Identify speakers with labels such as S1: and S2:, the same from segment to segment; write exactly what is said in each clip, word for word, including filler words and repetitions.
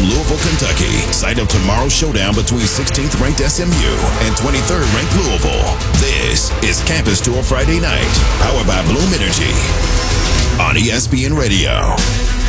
S1: Louisville, Kentucky, site of tomorrow's showdown between sixteenth ranked S M U and twenty-third ranked Louisville. This is Campus Tour Friday night, powered by Bloom Energy on E S P N Radio.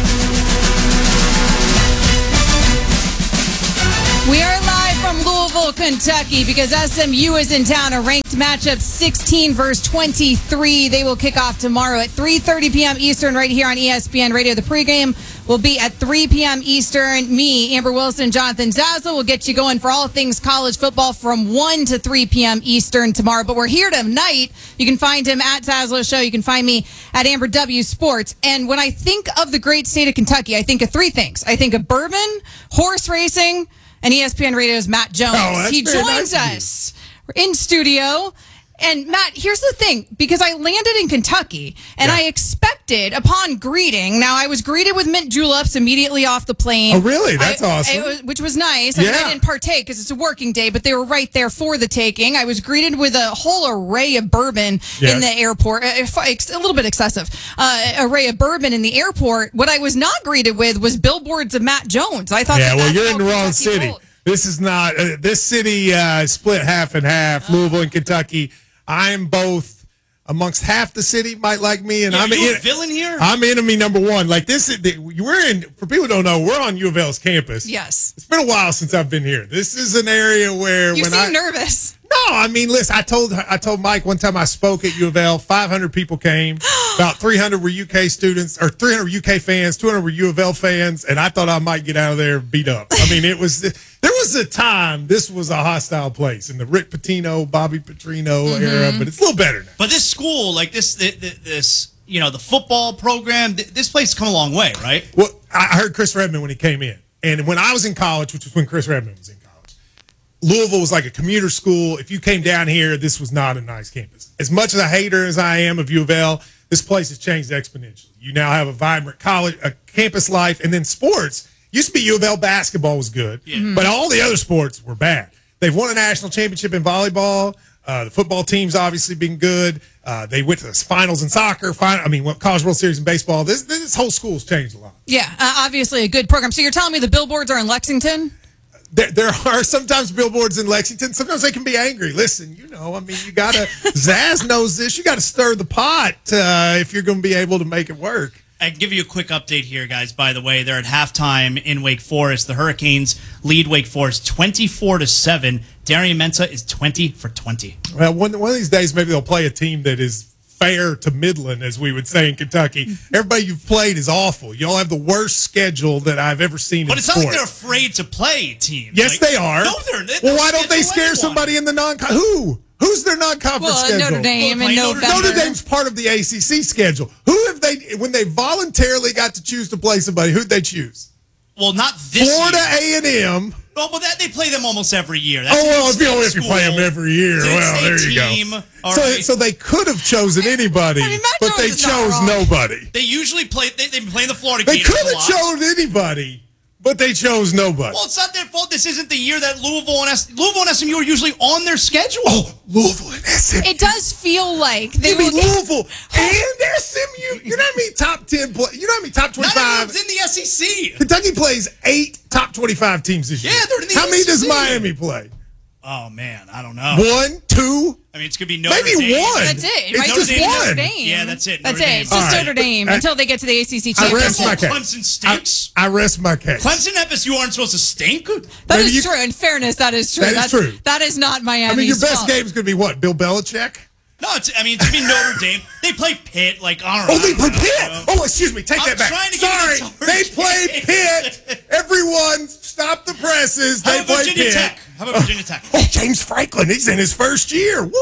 S2: We are live from Louisville, Kentucky, because S M U is in town. A ranked matchup, sixteen versus twenty-three. They will kick off tomorrow at three thirty p.m. Eastern right here on E S P N Radio. The pregame will be at three p.m. Eastern. Me, Amber Wilson, Jonathan Zazzle will get you going for all things college football from one to three p.m. Eastern tomorrow. But we're here tonight. You can find him at Zazzle Show. You can find me at Amber W Sports. And when I think of the great state of Kentucky, I think of three things. I think of bourbon, horse racing, and E S P N Radio's Matt Jones.
S3: Oh,
S2: he joins
S3: nice
S2: us in studio. And Matt, here's the thing, because I landed in Kentucky and yeah. I expected upon greeting, now I was greeted with mint juleps immediately off the plane.
S3: Oh, really? That's
S2: I,
S3: awesome.
S2: I, was, which was nice. I,
S3: yeah.
S2: mean, I didn't partake because it's a working day, but they were right there for the taking. I was greeted with a whole array of bourbon yes. in the airport. A, a little bit excessive. Uh, array of bourbon in the airport. What I was not greeted with was billboards of Matt Jones. I thought
S3: yeah,
S2: that
S3: well,
S2: that's
S3: you're in the wrong
S2: Kentucky
S3: city.
S2: rolled.
S3: This is not, uh, this city uh, split half and half, Louisville and Kentucky. I'm both amongst half the city might like me, and
S4: yeah,
S3: I'm
S4: are you
S3: in,
S4: a villain here.
S3: I'm enemy number one. Like this is the, we're in. For people who don't know, we're on U of L's campus.
S2: Yes,
S3: it's been a while since I've been here. This is an area where
S2: you
S3: when
S2: seem
S3: I
S2: nervous.
S3: No, I mean, listen. I told I told Mike one time I spoke at U of L. five hundred people came. About three hundred were U K students, or three hundred U K fans. two hundred were U of L fans, and I thought I might get out of there beat up. I mean, it was there was a time this was a hostile place in the Rick Pitino, Bobby Petrino mm-hmm. era, but it's a little better now.
S4: But this school, like this, this, this you know, the football program, this place has come a long way, right?
S3: Well, I heard Chris Redman when he came in, and when I was in college, which was when Chris Redman was in. Louisville was like a commuter school. If you came down here, this was not a nice campus. As much as a hater as I am of U of L, this place has changed exponentially. You now have a vibrant college, a campus life, and then sports. Used to be U of L basketball was good, yeah. but all the other sports were bad. They've won a national championship in volleyball. Uh, the football team's obviously been good. Uh, they went to the finals in soccer. Fin- I mean, College World Series in baseball. This this whole school's changed a lot.
S2: Yeah, uh, obviously a good program. So you're telling me the billboards are in Lexington?
S3: There, there are sometimes billboards in Lexington. Sometimes they can be angry. Listen, you know, I mean, you got to, Zaz knows this. You got to stir the pot uh, if you're going to be able to make it work.
S4: I can give you a quick update here, guys. By the way, they're at halftime in Wake Forest. The Hurricanes lead Wake Forest twenty-four to seven. Darian Mensah is twenty for twenty.
S3: Well, one, one of these days, maybe they'll play a team that is fair to Midland, as we would say in Kentucky. Everybody you've played is awful. Y'all have the worst schedule that I've ever seen
S4: but
S3: in
S4: it's
S3: sport.
S4: not like they're afraid to play teams.
S3: Yes,
S4: like,
S3: they are.
S4: No, they're, they're
S3: Well, why don't they scare
S4: anyone.
S3: somebody in the non? Who? Who's their non-conference
S2: well,
S3: schedule?
S2: Notre Dame
S4: well,
S2: in
S4: Notre
S2: November.
S3: Notre Dame's part of the A C C schedule. Who have they? When they voluntarily got to choose to play somebody, who'd they choose?
S4: Well, not this
S3: Florida
S4: year.
S3: A and M.
S4: No, but that they play them almost every year. That's
S3: Oh well, if you,
S4: know,
S3: if you play them every year, well, there you
S4: team,
S3: go.
S4: All
S3: So,
S4: right.
S3: so they could have chosen anybody,
S2: I mean, Matt
S3: but
S2: Jones
S3: they
S2: is not
S3: chose
S2: wrong.
S3: nobody.
S4: They usually play. They, they've been playing the Florida
S3: They
S4: Gators
S3: could
S4: a
S3: have
S4: lot.
S3: chosen anybody, but they chose nobody.
S4: Well, it's not their fault. This isn't the year that Louisville and S- Louisville and S M U are usually on their schedule.
S3: Oh, Louisville and S M U.
S2: It does feel like they
S3: You mean
S2: will get-
S3: Louisville and S M U? You know how many top ten? Play, you know how many top
S4: Not
S3: twenty-five?
S4: everyone's in the S E C.
S3: Kentucky plays eight top twenty-five teams this year.
S4: Yeah, they're in the
S3: How many
S4: S E C.
S3: does Miami play?
S4: Oh man, I don't know.
S3: One, two.
S4: I mean, it's gonna be Notre
S3: Maybe
S4: Dame.
S3: one.
S2: That's it.
S3: It's
S2: right?
S3: just
S2: Notre Dame,
S3: one.
S2: Notre Dame.
S4: Yeah, that's it.
S2: That's
S4: Notre
S2: it.
S4: Dame.
S2: It's just
S3: All right.
S2: Notre Dame
S3: I-
S2: until they get to the A C C
S3: I rest
S2: championship.
S3: my case.
S4: Clemson stinks.
S3: I, I rest my case.
S4: Clemson and F S U aren't supposed to stink.
S2: That
S3: Maybe
S2: is
S3: you-
S2: true. In fairness, that is true.
S3: That is
S2: That's,
S3: true.
S2: That is not Miami's
S3: I mean, your best
S2: fault.
S3: game is going to be what? Bill Belichick?
S4: No, it's, I mean, it's gonna be Notre Dame. They play Pitt. Like, I don't know.
S3: Oh, they
S4: I don't
S3: play
S4: know.
S3: Pitt. Oh, excuse me. Take
S4: I'm
S3: that back.
S4: trying to get
S3: Sorry,
S4: it to
S3: they
S4: Georgia.
S3: play Pitt. Everyone, stop the presses.
S4: How
S3: They
S4: about
S3: play
S4: Virginia
S3: Pitt.
S4: Tech? How about Virginia Tech?
S3: Oh, James Franklin. He's in his first year. Woo!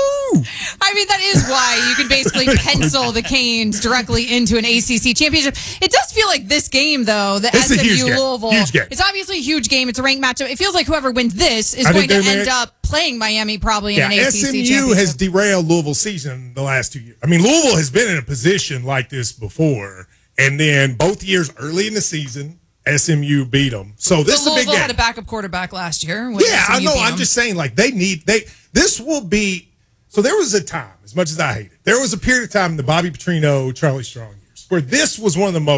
S2: I mean, that is why you can basically pencil the Canes directly into an A C C championship. It does feel like this game, though, the
S3: It's a huge
S2: S M U
S3: game.
S2: Louisville.
S3: Huge game.
S2: It's obviously a huge game. It's a ranked matchup. It feels like whoever wins this is
S3: I
S2: going
S3: think
S2: to
S3: they're
S2: end
S3: there.
S2: up playing Miami probably in
S3: Yeah,
S2: an A C C
S3: S M U
S2: championship.
S3: has derailed Louisville's season the last two years. I mean, Louisville has been in a position like this before, and then both years early in the season, S M U beat them. So this
S2: But
S3: is a big
S2: Louisville
S3: game.
S2: had a backup quarterback last year. when
S3: Yeah, I
S2: S M U
S3: know.
S2: beat
S3: I'm
S2: them.
S3: just saying, like, they need they. This will be. So there was a time, as much as I hate it, there was a period of time in the Bobby Petrino, Charlie Strong years where this was one of the most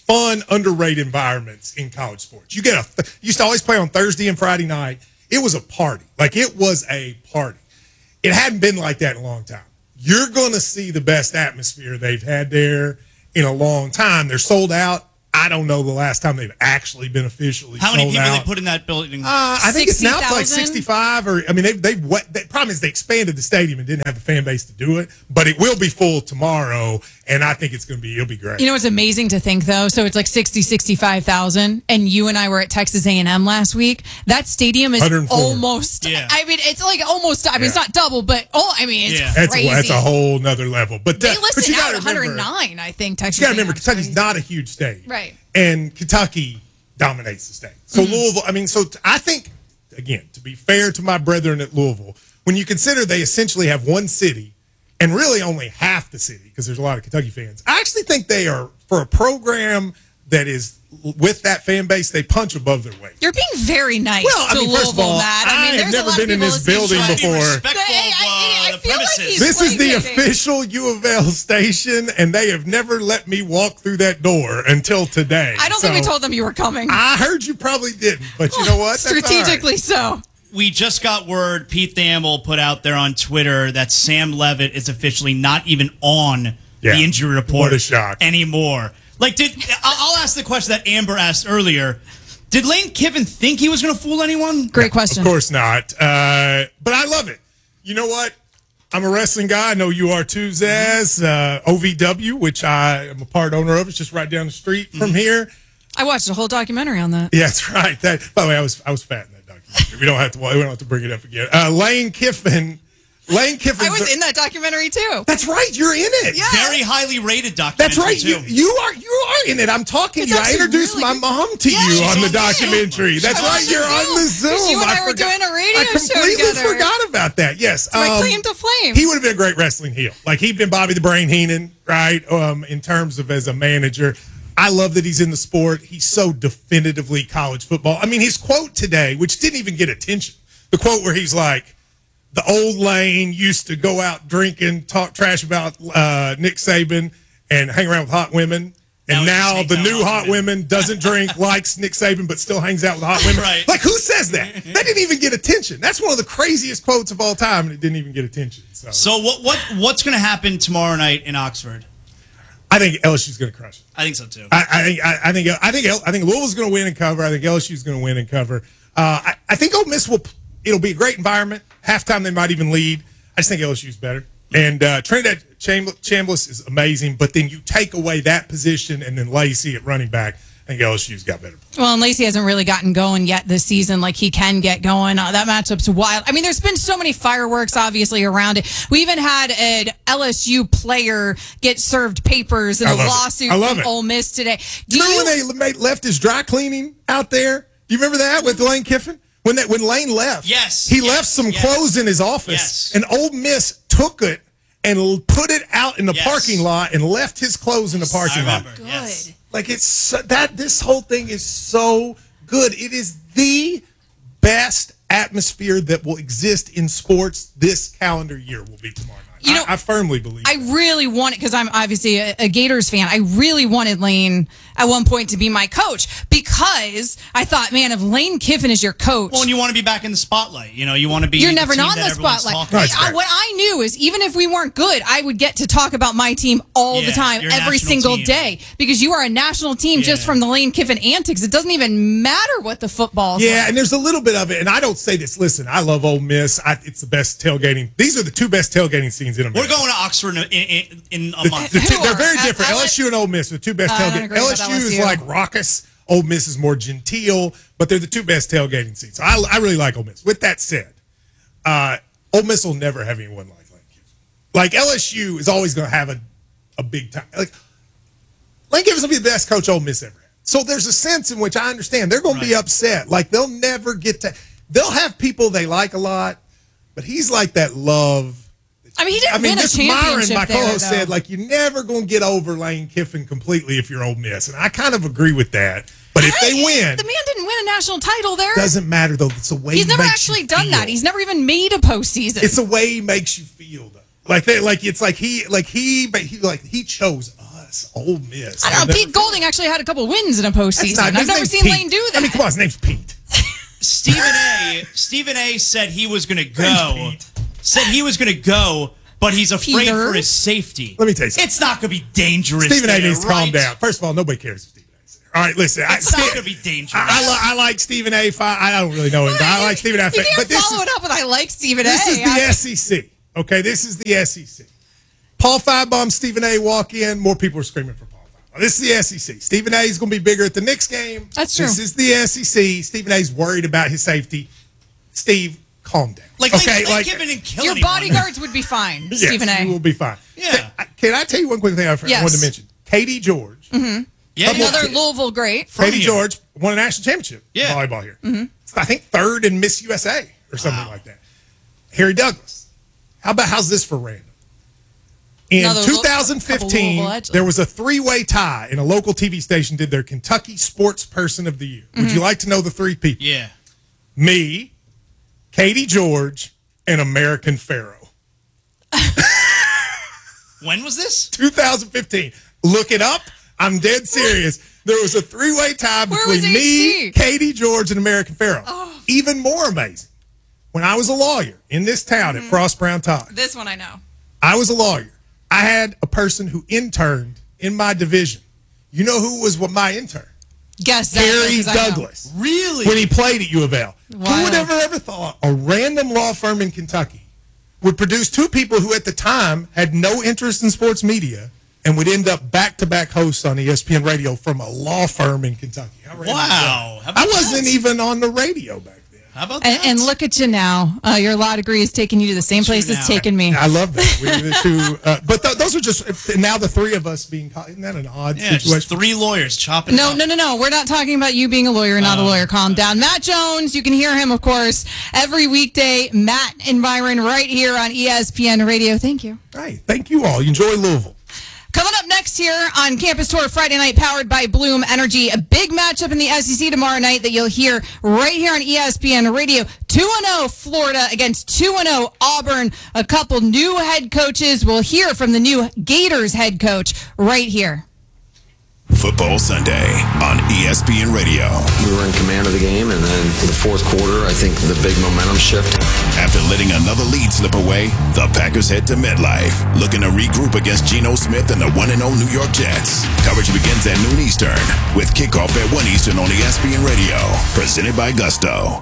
S3: fun, underrated environments in college sports. You get a you used to always play on Thursday and Friday night. It was a party. Like, it was a party. It hadn't been like that in a long time. You're going to see the best atmosphere they've had there in a long time. They're sold out. I don't know the last time they've actually been officially
S4: How
S3: sold
S4: many people
S3: out.
S4: they put in that building?
S3: Uh, I think it's now to like
S2: sixty thousand?
S3: sixty-five, or I mean, they they what the problem is they expanded the stadium and didn't have the fan base to do it, but it will be full tomorrow, and I think it's going to be it'll be great.
S2: You know, it's amazing to think, though. So it's like sixty, sixty-five thousand, and you and I were at Texas A and M last week. That stadium is
S3: one hundred four.
S2: almost,
S4: Yeah.
S2: I mean, it's like almost, I mean, it's
S3: Yeah.
S2: not double, but, oh, I mean, it's
S4: Yeah.
S3: that's
S2: crazy.
S3: a, that's a whole nother level. But
S2: They
S3: uh, but
S2: listed
S3: you
S2: out
S3: got
S2: at one oh nine, I think, Texas
S3: You got to
S2: A and M.
S3: remember, Kentucky's not a huge state,
S2: Right.
S3: And Kentucky dominates the state. So
S2: Mm-hmm.
S3: Louisville, I mean, so t- I think again, to be fair to my brethren at Louisville, when you consider they essentially have one city and really only half the city, because there's a lot of Kentucky fans, I actually think they are, for a program that is with that fan base, they punch above their weight.
S2: You're being very nice
S3: Well, I
S2: to
S3: mean, first of
S2: Louisville,
S3: all,
S2: Matt. I, mean,
S3: I have
S2: there's a
S3: never
S2: lot
S3: been
S2: of
S3: in
S2: people
S3: this
S2: listening
S3: building
S2: to
S4: Try to be
S3: before.
S4: respectful
S2: Hey, I- I- I
S4: of uh, the
S2: feel like
S4: premises.
S2: he's-
S3: This is the
S2: Explain it.
S3: official U of L station, and they have never let me walk through that door until today.
S2: I don't think we
S3: So,
S2: told them you were coming.
S3: I heard you probably didn't, but you know what? That's all right.
S2: Strategically so.
S4: We just got word Pete Thamel put out there on Twitter that Sam Levitt is officially not even on
S3: Yeah.
S4: the injury report
S3: What a shock.
S4: anymore. Like, did I'll I'll ask the question that Amber asked earlier. Did Lane Kiffin think he was going to fool anyone?
S2: Great question.
S3: Of course not. Uh, but I love it. You know what? I'm a wrestling guy. I know you are too, Zaz. Uh, O V W, which I am a part owner of. It's just right down the street from here.
S2: I watched a whole documentary on that.
S3: Yeah, that's right. That, by the way, I was I was fat in that documentary. We don't have to we don't have to bring it up again. Uh, Lane Kiffin. Lane Kiffin.
S2: I was in that documentary, too.
S3: That's right. You're in it.
S2: Yeah.
S4: Very highly rated documentary.
S3: That's right.
S4: Too.
S3: You, you are you are in it. I'm talking
S2: It's
S3: to you. I
S2: actually
S3: introduced
S2: really
S3: my
S2: good.
S3: mom to
S2: Yeah,
S3: you
S2: she's
S3: on the
S4: on Zoom.
S3: documentary. That's
S2: She's
S3: right.
S2: on
S3: You're on the
S2: Zoom.
S3: Zoom.
S2: You and I were
S3: forgot-
S2: doing a radio
S3: I
S2: show
S3: completely
S2: together.
S3: forgot about that. Yes.
S2: My
S3: um,
S2: claim to fame.
S3: He would have been a great wrestling heel. Like, he'd been Bobby the Brain Heenan, right? Um, in terms of as a manager. I love that he's in the sport. He's so definitively college football. I mean, his quote today, which didn't even get attention, the quote where he's like, the old Lane used to go out drinking, talk trash about uh, Nick Saban, and hang around with hot women. And
S4: Now
S3: now,
S4: he just
S3: the
S4: hangs out
S3: new
S4: with
S3: hot
S4: women.
S3: women doesn't drink, likes Nick Saban, but still hangs out with hot women.
S4: Right.
S3: Like, who says that? That didn't even get attention. That's one of the craziest quotes of all time, and it didn't even get attention. So,
S4: So what what what's going to happen tomorrow night in Oxford?
S3: I think L S U's going to crush it.
S4: I think so too.
S3: I, I think I, I think I think I think Louisville's going to win and cover. I think L S U's going to win and cover. Uh, I, I think Ole Miss will. It'll be a great environment. Halftime they might even lead. I just think L S U's better. And uh, Trinidad Cham- Chambliss is amazing, but then you take away that position and then Lacey at running back. I think L S U's got better.
S2: Well, and Lacey hasn't really gotten going yet this season like he can get going. Uh, that matchup's wild. I mean, there's been so many fireworks, obviously, around it. We even had an L S U player get served papers in
S3: I
S2: a
S3: love it.
S2: lawsuit
S3: I love
S2: from
S3: it.
S2: Ole Miss today. Do
S3: Remember
S2: you,
S3: when they made, left his dry cleaning out there? Do you remember that with Lane Kiffin? When that when Lane left,
S4: Yes,
S3: he
S4: yes,
S3: left some
S4: yes.
S3: clothes in his office,
S4: Yes.
S3: and Ole Miss took it and l- put it out in the
S4: Yes.
S3: parking lot and left his clothes in the
S4: I
S3: parking lot.
S4: remember. Yes.
S3: Like, it's so, that this whole thing is so good. It is the best atmosphere that will exist in sports this calendar year. Will be tomorrow night.
S2: You know,
S3: I, I firmly believe.
S2: I
S3: that.
S2: really wanted, because I'm obviously a, a Gators fan, I really wanted Lane at one point to be my coach because I thought, man, if Lane Kiffin is your coach,
S4: Well, and you want to be back in the spotlight. You know, you want to be.
S2: you're
S4: the
S2: never
S4: team
S2: not in
S4: that
S2: the
S4: everyone's
S2: spotlight.
S4: talking
S3: No, it's
S2: I-
S3: fair.
S2: what I knew is even if we weren't good, I would get to talk about my team all
S4: Yeah,
S2: the time,
S4: you're a
S2: every
S4: national
S2: single
S4: team.
S2: day, because you are a national team just
S4: Yeah.
S2: from the Lane Kiffin antics. It doesn't even matter what the football's
S3: Yeah,
S2: like.
S3: and there's a little bit of it, and I don't say this. Listen, I love Ole Miss. I, it's the best tailgating. These are the two best tailgating scenes in America.
S4: We're going to Oxford in, in, in a month.
S3: The two,
S2: Who
S3: they're
S2: are?
S3: very
S2: I-
S3: different.
S2: I like-
S3: L S U and Ole Miss are the two best
S2: I don't
S3: tailgating.
S2: agree with
S3: L S U is
S2: L S U.
S3: like raucous. Ole Miss is more genteel, but they're the two best tailgating scenes. So I, I really like Ole Miss. With that said, uh, Ole Miss will never have anyone like Lane Kiffin. Like, L S U is always going to have a, a big time. Like, Lane Kiffin's going to be the best coach Ole Miss ever had. So there's a sense in which I understand they're going to be
S4: Right.
S3: upset. Like, they'll never get to. They'll have people they like a lot, but he's like that love.
S2: I mean, he didn't
S3: I mean,
S2: win a
S3: this Myron,
S2: championship
S3: my
S2: there,
S3: co-host,
S2: though.
S3: said, like, you're never going to get over Lane Kiffin completely if you're Ole Miss. And I kind of agree with that. But if they
S2: Hey,
S3: win,
S2: the man didn't win a national title there.
S3: doesn't matter, though. It's the way
S2: He's
S3: he
S2: never
S3: makes
S2: actually
S3: you
S2: done
S3: feel.
S2: that. He's never even made a postseason.
S3: It's the way he makes you feel, though. Like, they, like it's like he, like he, but he, like he chose us. Miss. Ole Miss.
S2: I don't know. Pete Golding actually had a couple wins in a postseason.
S3: Not,
S2: I've never seen
S3: Pete.
S2: Lane do that.
S3: I mean, come on, his name's Pete.
S4: Stephen A. Stephen A. said he was going to go. Said he was going to go, but he's afraid
S2: Peter?
S4: for his safety.
S3: Let me tell you something.
S4: It's not going to be dangerous.
S3: Stephen A.
S4: there,
S3: needs to
S4: right?
S3: calm down. First of all, nobody cares if Stephen A's there. All right, listen.
S4: It's
S3: I,
S4: not going to be dangerous.
S3: I, I, li- I like Stephen A. I don't really know him, but I like Stephen A.
S2: You can't
S3: But this
S2: follow
S3: is,
S2: it up with I like Stephen A.
S3: this is the S E C. Okay, this is the S E C. Paul Finebaum, Stephen A. walk in, more people are screaming for Paul Finebaum. This is the S E C. Stephen A. is going to be bigger at the Knicks game.
S2: That's true.
S3: This is the S E C. Stephen A. is worried about his safety. Steve, calm down.
S4: Like,
S3: okay,
S4: like, like Kevin and kill
S2: Your
S4: anyone.
S2: bodyguards would be fine,
S3: yes,
S2: Stephen A.
S3: you will be fine.
S4: Yeah.
S3: Can, can I tell you one quick thing I
S2: Yes.
S3: wanted to mention? Katie George.
S4: Yeah, yeah.
S2: Another Louisville great.
S4: From
S3: Katie
S4: here.
S3: George won a national championship
S4: Yeah.
S3: in volleyball here. I think third in Miss U S A or something like that. Harry Douglas. How about how's this for random? In
S2: Another
S3: two
S2: Lou-
S3: thousand
S2: couple
S3: fifteen,
S2: Louisville legends.
S3: there was a three-way tie, and a local T V station did their Kentucky Sports Person of the Year. Would you like to know the three people?
S4: Yeah.
S3: Me, Katie George, and American Pharaoh.
S4: When was this?
S3: two thousand fifteen. Look it up. I'm dead serious. There was a three-way tie
S2: Where
S3: between
S2: was
S3: me,
S2: H D?
S3: Katie George, and American Pharaoh.
S2: Oh.
S3: Even more amazing, when I was a lawyer in this town
S2: Mm-hmm.
S3: at Frost Brown Todd,
S2: This one I know.
S3: I was a lawyer. I had a person who interned in my division. You know who was what my intern?
S2: Guess that,
S3: Harry
S2: 'cause I know.
S3: Douglas.
S4: Really?
S3: When he played at U of L. Who
S2: Wow.
S3: would ever ever thought a random law firm in Kentucky would produce two people who at the time had no interest in sports media and would end up back-to-back hosts on E S P N radio from a law firm in Kentucky? How random is
S4: Wow.
S3: that?
S4: How about
S3: I wasn't
S4: that?
S3: even on the radio back then.
S4: How about
S2: And,
S4: that?
S2: and look at you now. Uh, your law degree is taking you to the same place it's
S4: now.
S2: taken me.
S3: I love that. We were the two, uh, but th- those are just now the three of us being caught. Isn't that an odd
S4: Yeah, just
S3: situation?
S4: three lawyers chopping
S2: No,
S4: it up.
S2: no, no, no. We're not talking about you being a lawyer, not a lawyer. Calm down. Matt Jones, you can hear him, of course, every weekday. Matt and Byron right here on E S P N Radio. Thank you.
S3: Hey, thank you all. You enjoy Louisville.
S2: Coming up next here on Campus Tour Friday night, powered by Bloom Energy. A big matchup in the S E C tomorrow night that you'll hear right here on E S P N Radio. two and oh Florida against two and oh Auburn. A couple new head coaches. We'll hear from the new Gators head coach right here.
S1: Football Sunday on E S P N Radio.
S5: We were in command of the game, and then in the fourth quarter, I think the big momentum shift.
S1: After letting another lead slip away, the Packers head to MetLife, looking to regroup against Geno Smith and the one and oh New York Jets. Coverage begins at noon Eastern, with kickoff at one Eastern on E S P N Radio. Presented by Gusto.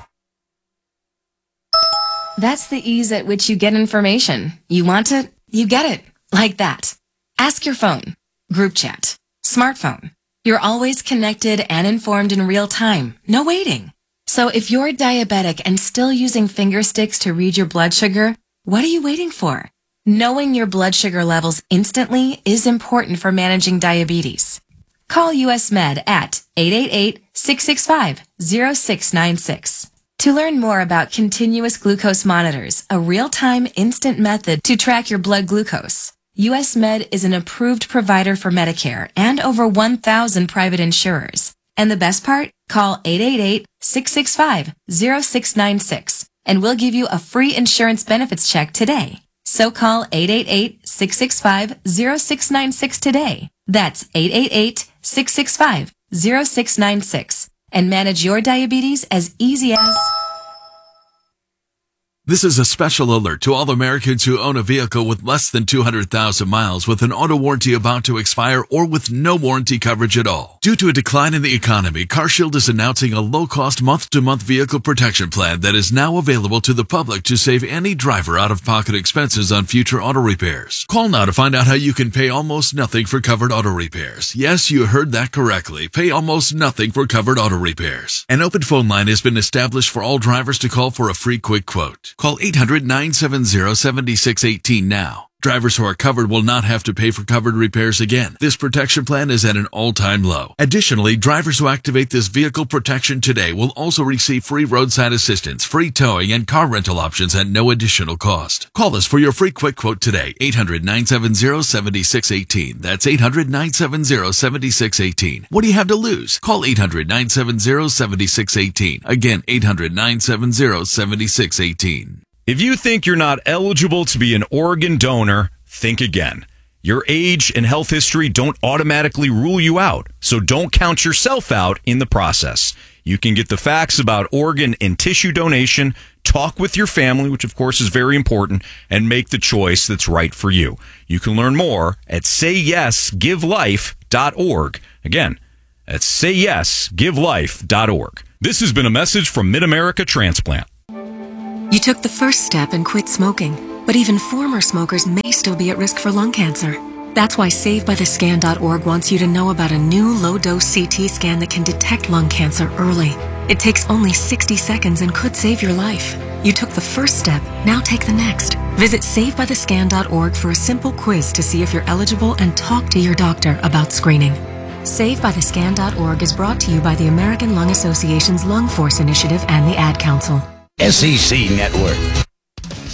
S6: That's the ease at which you get information. You want it, you get it. Like that. Ask your phone. Group chat. Smartphone. You're always connected and informed in real time. No waiting. So if you're diabetic and still using finger sticks to read your blood sugar, what are you waiting for? Knowing your blood sugar levels instantly is important for managing diabetes. Call U S Med at eight eight eight, six six five, zero six nine six. To learn more about continuous glucose monitors, a real-time instant method to track your blood glucose, U S Med is an approved provider for Medicare and over one thousand private insurers. And the best part? Call eight eight eight, six six five, zero six nine six and we'll give you a free insurance benefits check today. So call eight eight eight, six six five, zero six nine six today. That's eight eight eight, six six five, zero six nine six and manage your diabetes as easy as...
S7: This is a special alert to all Americans who own a vehicle with less than two hundred thousand miles with an auto warranty about to expire or with no warranty coverage at all. Due to a decline in the economy, CarShield is announcing a low-cost month-to-month vehicle protection plan that is now available to the public to save any driver out-of-pocket expenses on future auto repairs. Call now to find out how you can pay almost nothing for covered auto repairs. Yes, you heard that correctly. Pay almost nothing for covered auto repairs. An open phone line has been established for all drivers to call for a free quick quote. Call eight hundred, nine seven zero, seven six one eight now. Drivers who are covered will not have to pay for covered repairs again. This protection plan is at an all-time low. Additionally, drivers who activate this vehicle protection today will also receive free roadside assistance, free towing, and car rental options at no additional cost. Call us for your free quick quote today. eight hundred, nine seven zero, seven six one eight. That's eight hundred, nine seven zero, seven six one eight. What do you have to lose? Call eight hundred, nine seven zero, seven six one eight. Again, eight hundred, nine seven zero, seven six one eight.
S8: If you think you're not eligible to be an organ donor, think again. Your age and health history don't automatically rule you out, so don't count yourself out in the process. You can get the facts about organ and tissue donation, talk with your family, which of course is very important, and make the choice that's right for you. You can learn more at say yes give life dot org. Again, that's say yes give life dot org. This has been a message from Mid-America Transplant.
S9: You took the first step and quit smoking, but even former smokers may still be at risk for lung cancer. That's why save by the scan dot org wants you to know about a new low-dose C T scan that can detect lung cancer early. It takes only sixty seconds and could save your life. You took the first step, now take the next. Visit save by the scan dot org for a simple quiz to see if you're eligible and talk to your doctor about screening. save by the scan dot org is brought to you by the American Lung Association's Lung Force Initiative and the Ad Council.
S10: S E C Network.